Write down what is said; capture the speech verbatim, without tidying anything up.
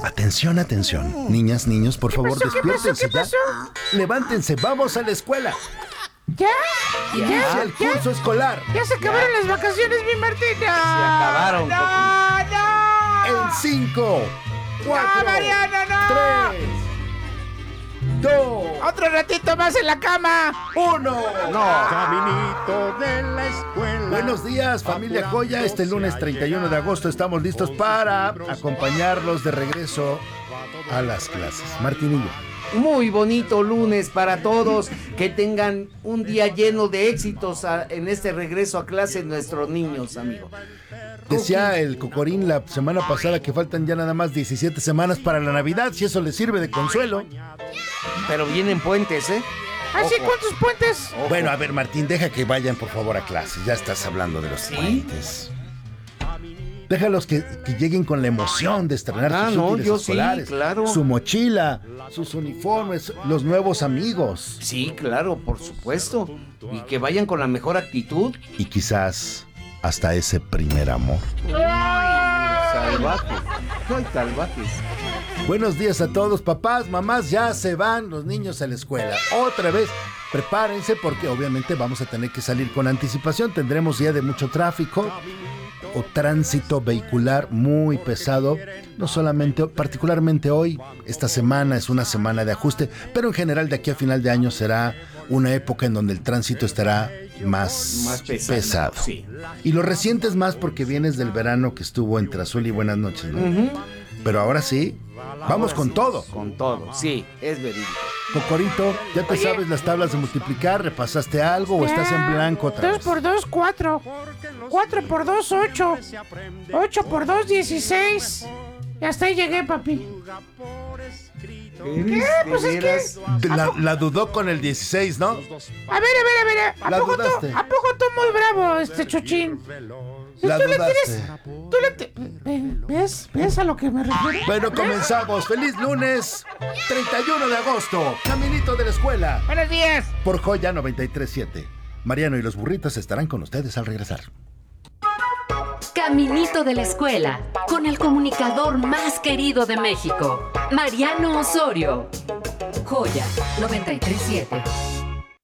Atención, atención. Niñas, niños, por favor, pasó? ¿Qué despiértense pasó? ¿Qué ya. Levántense, vamos a la escuela. ¿Ya? Inicia el curso escolar. ¿Ya se acabaron las vacaciones, mi Martín? ¡No! Se acabaron. ¡No, no! En cinco, cuatro, ¡No, Mariano, no! tres, dos, ¡Otro ratito más en la cama! uno. No. Caminito de la escuela. Buenos días, familia Joya. Este lunes treinta y uno de agosto estamos listos para acompañarlos de regreso a las clases. Martinillo. Muy bonito lunes para todos. Que tengan un día lleno de éxitos a, en este regreso a clase nuestros niños, amigo. Decía el Cocorín la semana pasada que faltan ya nada más diecisiete semanas para la Navidad, si eso les sirve de consuelo. Pero vienen puentes, ¿eh? ¿Ah, sí? Ojo. ¿Cuántos puentes? Ojo. Bueno, a ver, Martín, deja que vayan por favor a clases. Ya estás hablando de los ¿Sí? puentes. Déjalos que, que lleguen con la emoción de estrenar Ah, sus no, útiles yo sí, escolares, claro. su mochila, sus uniformes, los nuevos amigos. Sí, claro, por supuesto. Y que vayan con la mejor actitud. Y quizás hasta ese primer amor. Salvajes. Ay, salvajes. Buenos días a todos, papás, mamás, ya se van los niños a la escuela. Otra vez, prepárense porque obviamente vamos a tener que salir con anticipación. Tendremos día de mucho tráfico o tránsito vehicular muy pesado. No solamente, particularmente hoy, esta semana es una semana de ajuste, pero en general de aquí a final de año será una época en donde el tránsito estará más, Más pesado, pesado. sí. Y lo resientes más porque vienes del verano que estuvo entre azul y buenas noches, ¿no? Ujú. Pero ahora sí, vamos con todo. Con todo, sí, es verídico. Cocorito, ¿ya te Oye. sabes las tablas de multiplicar? ¿Repasaste algo o estás en blanco otra Dos vez? por dos, cuatro. Cuatro por dos, ocho. Ocho por dos, dieciséis. Y hasta ahí llegué, papi. ¿Qué? Pues es que- De- La, la dudó con el dieciséis, ¿no? A ver, a ver, a ver. ¿A La poco, dudaste. tú, ¿A poco tú muy bravo, este Chuchín? La ¿Tú le dudaste. tienes? ¿Tú le te- ve- ¿Ves? ¿Ves a lo que me refiero? Bueno, comenzamos. ¡Feliz lunes! treinta y uno de agosto. Caminito de la escuela. Buenos días. Por Joya noventa y tres punto siete. Mariano y los burritos estarán con ustedes al regresar. Caminito de la escuela, con el comunicador más querido de México, Mariano Osorio. Joya noventa y tres punto siete.